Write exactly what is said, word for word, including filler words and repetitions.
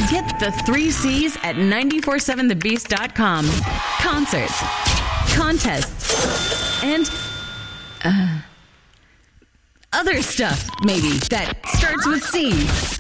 Get the three C's at nine four seven the beast dot com. Concerts, contests, and uh, other stuff, maybe, that starts with C.